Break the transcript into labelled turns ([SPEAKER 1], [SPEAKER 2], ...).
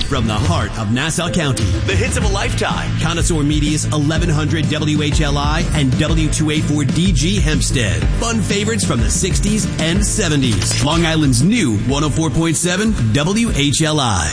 [SPEAKER 1] from the heart of Nassau County.
[SPEAKER 2] The hits of a lifetime.
[SPEAKER 1] Connoisseur Media's 1100 WHLI and W284DG Hempstead. Fun favorites from the 60s and 70s. Long Island's new 104.7 WHLI.